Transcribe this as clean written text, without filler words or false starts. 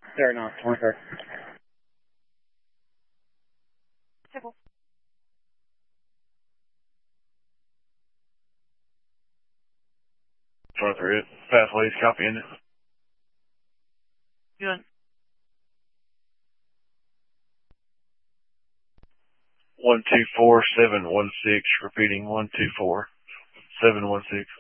Fair enough. 23rd. Civil. 23, pathways, copy in it. Good. 124716, repeating 124716.